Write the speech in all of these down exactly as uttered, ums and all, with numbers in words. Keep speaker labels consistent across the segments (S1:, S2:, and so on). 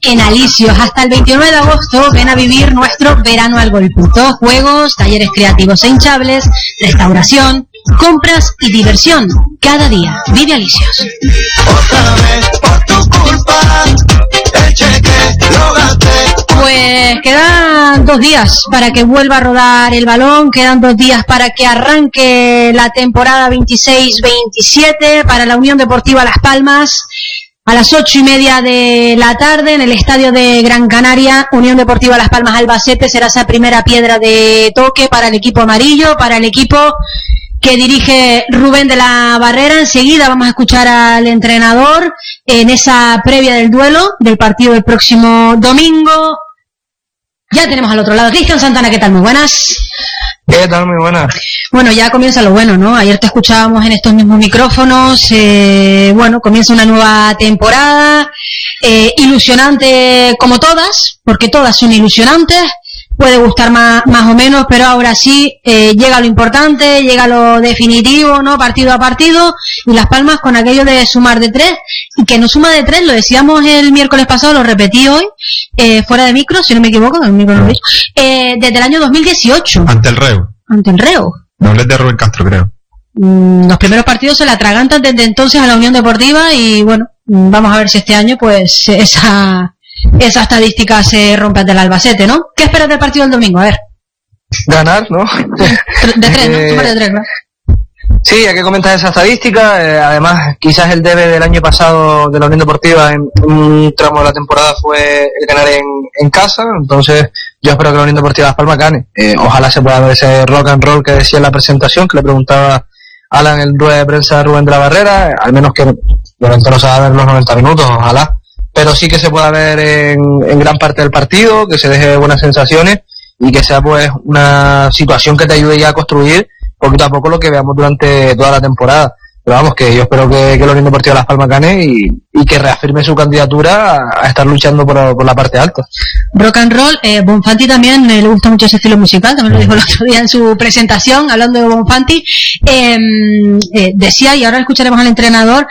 S1: en Alicios. Hasta el veintinueve de agosto ven a vivir nuestro verano al golputo. Juegos, talleres creativos e hinchables, restauración, compras y diversión. Cada día. Vive Alicios.
S2: Otra vez por tu culpa, el cheque lo gasté.
S1: Pues quedan dos días para que vuelva a rodar el balón, quedan dos días para que arranque la temporada veintiséis veintisiete para la Unión Deportiva Las Palmas. A las ocho y media de la tarde en el estadio de Gran Canaria, Unión Deportiva Las Palmas Albacete será esa primera piedra de toque para el equipo amarillo, para el equipo que dirige Rubén de la Barrera. Enseguida vamos a escuchar al entrenador en esa previa del duelo del partido del próximo domingo. Ya tenemos al otro lado Cristian Santana, ¿qué tal? Muy buenas.
S3: ¿Qué tal? Muy buenas.
S1: Bueno, ya comienza lo bueno, ¿no? Ayer te escuchábamos en estos mismos micrófonos, eh, bueno, comienza una nueva temporada, eh, ilusionante como todas, porque todas son ilusionantes, puede gustar más, más o menos, pero ahora sí, eh, llega lo importante, llega lo definitivo, ¿no? Partido a partido, y Las Palmas con aquello de sumar de tres, y que no suma de tres, lo decíamos el miércoles pasado, lo repetí hoy, eh, fuera de micro, si no me equivoco, el micro no lo he dicho, eh, desde el año dos mil dieciocho.
S4: Ante el Reo.
S1: Ante el Reo.
S4: No es de Rubén Castro, creo.
S1: Mm, los primeros partidos se la atragantan desde entonces a la Unión Deportiva y bueno, vamos a ver si este año pues esa esa estadística se rompe ante el Albacete, ¿no? ¿Qué esperas del partido del domingo? A ver.
S3: Ganar, ¿no?
S1: De tres, ¿no?
S3: Eh,
S1: De tres, ¿no?
S3: Sí, hay que comentar esa estadística. Eh, además, quizás el debe del año pasado de la Unión Deportiva en un tramo de la temporada fue el ganar en, en casa. Entonces, yo espero que la Unión Deportiva Las Palmas gane. Eh, ojalá se pueda ver ese rock and roll que decía en la presentación, que le preguntaba Alan en el rueda de prensa de Rubén de la Barrera. Al menos que durante no se va a ver los noventa minutos, ojalá. Pero sí que se pueda ver en, en gran parte del partido, que se deje buenas sensaciones y que sea pues una situación que te ayude ya a construir poquito a poco lo que veamos durante toda la temporada. Pero vamos, que yo espero que, que la Unión Deportiva Las Palmas gane y, y que reafirme su candidatura a, a estar luchando por, por la parte alta.
S1: Rock and roll, eh, Bonfanti también eh, le gusta mucho ese estilo musical, también lo dijo el otro día en su presentación, hablando de Bonfanti. Eh, eh, decía, y ahora escucharemos al entrenador,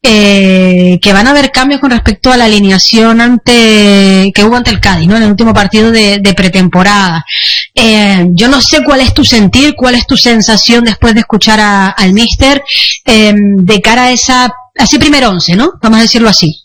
S1: eh, que van a haber cambios con respecto a la alineación ante que hubo ante el Cádiz, ¿no? En el último partido de, de pretemporada. Eh, yo no sé cuál es tu sentir, cuál es tu sensación después de escuchar a, al míster, eh, de cara a esa a ese primer once, ¿no? Vamos a decirlo así.